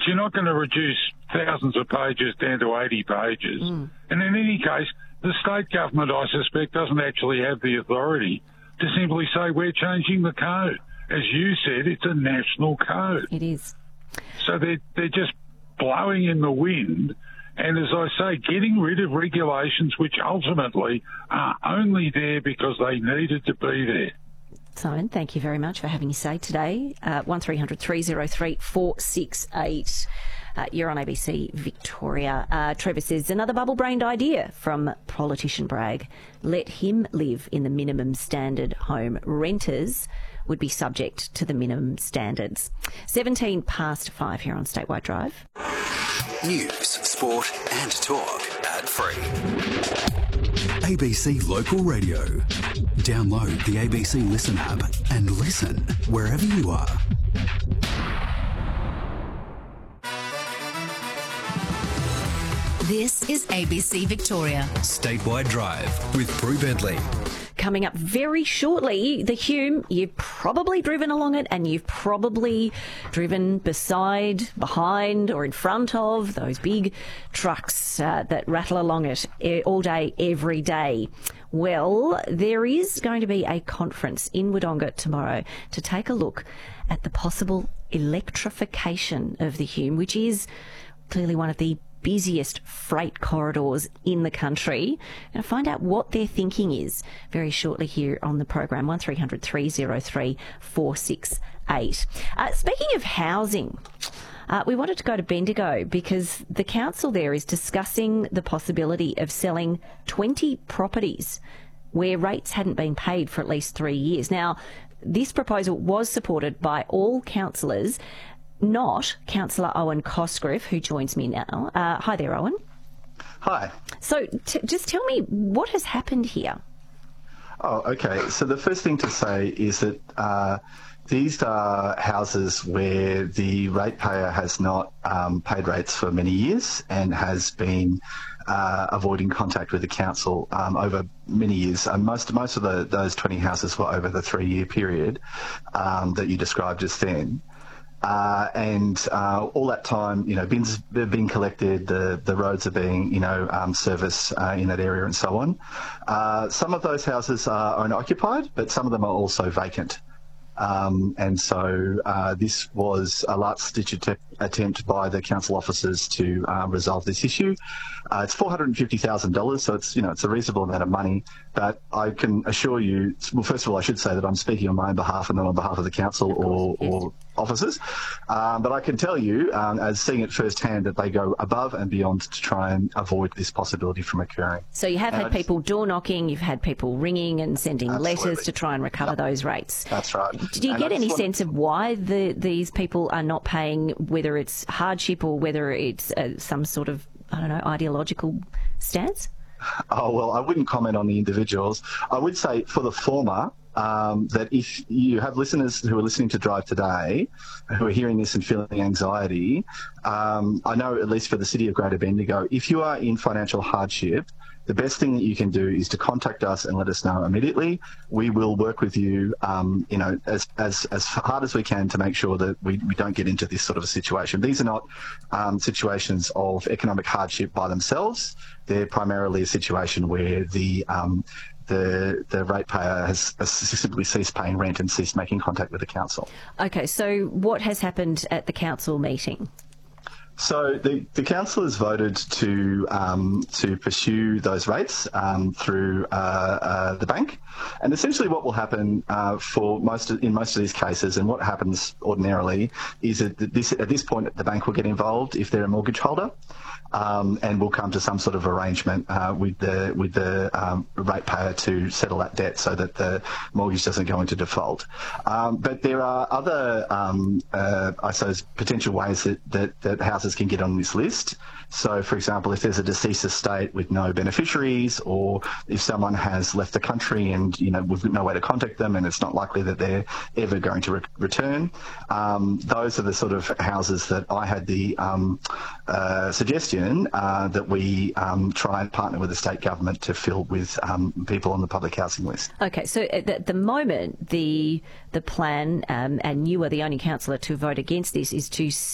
you're not going to reduce thousands of pages down to 80 pages. And in any case, the state government, I suspect, doesn't actually have the authority to simply say we're changing the code. As you said, it's a national code. It is. So they're just blowing in the wind. And as I say, getting rid of regulations which ultimately are only there because they needed to be there. Simon, thank you very much for having your say today. 1300 303 468. You're on ABC Victoria. Trevor says, another bubble-brained idea from politician Bragg. Let him live in the minimum standard home. Renters would be subject to the minimum standards. 17 past 5 here on Statewide Drive. News, sport and talk ad-free. ABC Local Radio. Download the ABC Listen app and listen wherever you are. This is ABC Victoria. Statewide Drive with Prue Bentley. Coming up very shortly, the Hume, you've probably driven along it and you've probably driven beside, behind or in front of those big trucks that rattle along it all day, every day. Well, there is going to be a conference in Wodonga tomorrow to take a look at the possible electrification of the Hume, which is clearly one of the busiest freight corridors in the country. Going to find out what their thinking is very shortly here on the program. 1300 303 468. Speaking of housing, we wanted to go to Bendigo because the council there is discussing the possibility of selling 20 properties where rates hadn't been paid for at least 3 years. Now, this proposal was supported by all councillors, not Councillor Owen Cosgrove, who joins me now. Hi there, Owen. Hi. So just tell me what has happened here. Oh, okay. So the first thing to say is that these are houses where the ratepayer has not paid rates for many years and has been avoiding contact with the council over many years. Most of those 20 houses were over the 3-year period that you described just then. And all that time, bins are being collected, the roads are being, serviced in that area and so on. Some of those houses are owner-occupied, but some of them are also vacant. And so this was a last-ditch attempt by the council officers to resolve this issue. It's $450,000, so it's a reasonable amount of money. But I can assure you, well, first of all, I should say that I'm speaking on my own behalf and not on behalf of the council or officers. But I can tell you, as seeing it firsthand, that they go above and beyond to try and avoid this possibility from occurring. So you have had people door knocking, you've had people ringing and sending letters to try and recover those rates. That's right. Do you get any sense of why these people are not paying, whether it's hardship or whether it's some sort of, ideological stance? Oh, well, I wouldn't comment on the individuals. I would say for the former, that if you have listeners who are listening to Drive today who are hearing this and feeling anxiety, I know at least for the city of Greater Bendigo, if you are in financial hardship, the best thing that you can do is to contact us and let us know immediately. We will work with you, as hard as we can to make sure that we don't get into this sort of a situation. These are not situations of economic hardship by themselves. They're primarily a situation where the ratepayer has simply ceased paying rent and ceased making contact with the council. Okay, so what has happened at the council meeting? So the council has voted to pursue those rates through the bank, and essentially what will happen in most of these cases, and what happens ordinarily, is that at this point the bank will get involved if they're a mortgage holder, and will come to some sort of arrangement with the ratepayer to settle that debt so that the mortgage doesn't go into default. But there are other, I suppose, potential ways that houses can get on this list. So, for example, if there's a deceased estate with no beneficiaries, or if someone has left the country and we've no way to contact them and it's not likely that they're ever going to return, those are the sort of houses that I had the suggestion that we try and partner with the state government to fill with people on the public housing list. Okay, so at the moment, the plan, and you are the only councillor to vote against this, is to